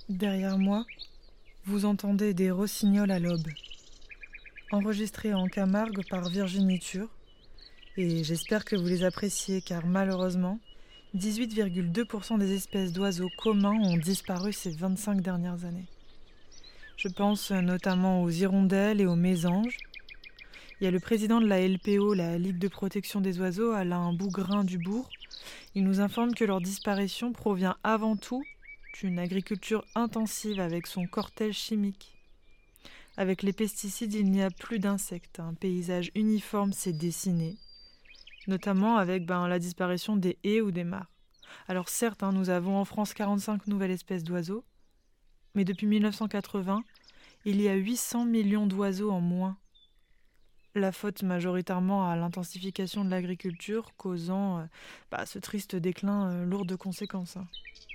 Derrière moi, vous entendez des rossignols à l'aube, enregistrés en Camargue par Virginie Tur, et j'espère que vous les appréciez car malheureusement, 18,2% des espèces d'oiseaux communs ont disparu ces 25 dernières années. Je pense notamment aux hirondelles et aux mésanges. Il y a le président de la LPO, la Ligue de protection des oiseaux, Alain Bougrain-Dubourg. Il nous informe que leur disparition provient avant tout d'une agriculture intensive avec son cortège chimique. Avec les pesticides, il n'y a plus d'insectes. Un paysage uniforme s'est dessiné, notamment avec la disparition des haies ou des mares. Alors certes, nous avons en France 45 nouvelles espèces d'oiseaux, mais depuis 1980, il y a 800 millions d'oiseaux en moins. La faute majoritairement à l'intensification de l'agriculture, causant ce triste déclin lourd de conséquences.